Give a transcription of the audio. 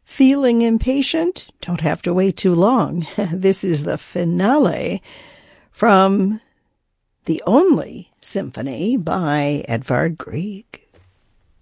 Feeling impatient? Don't have to wait too long. This is the finale from the only symphony by Edvard Grieg.